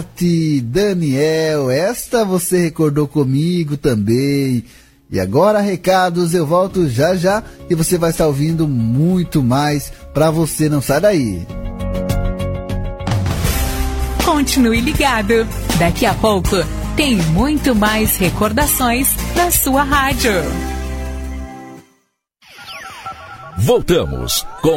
Daniel, esta você recordou comigo também. E agora, recados, eu volto já já e você vai estar ouvindo muito mais pra você, não sai daí. Continue ligado, daqui a pouco tem muito mais recordações na sua rádio. Voltamos com